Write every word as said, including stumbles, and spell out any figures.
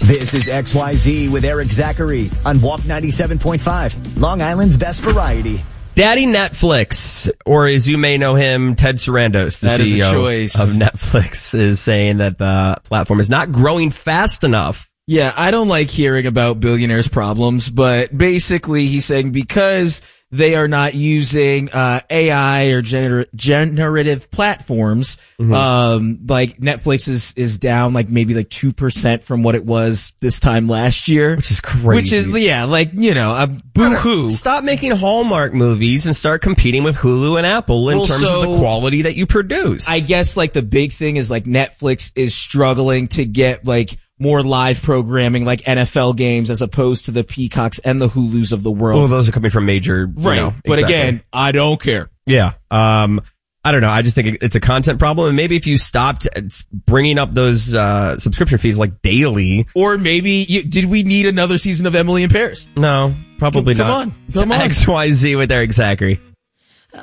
This is X Y Z with Eric Zachary on Walk ninety-seven point five, Long Island's best variety. Daddy Netflix, or as you may know him, Ted Sarandos, the that C E O is a choice. of Netflix, is saying that the platform is not growing fast enough. Yeah, I don't like hearing about billionaires' problems, but basically he's saying because they are not using uh A I or gener- generative platforms, Mm-hmm. um like Netflix is is down like maybe like two percent from what it was this time last year. Which is crazy. Which is, yeah, like, you know, a boo-hoo. Stop making Hallmark movies and start competing with Hulu and Apple in Well, terms so, of the quality that you produce. I guess like the big thing is like Netflix is struggling to get like more live programming like N F L games as opposed to the Peacocks and the Hulus of the world. Well, those are coming from major, you right. know, But exactly. again, I don't care. Yeah. Um, I don't know. I just think it's a content problem. And maybe if you stopped bringing up those uh, subscription fees like daily. Or maybe, you, did we need another season of Emily in Paris? No, probably Come not. on. Come it's on. X Y Z with Eric Zachary.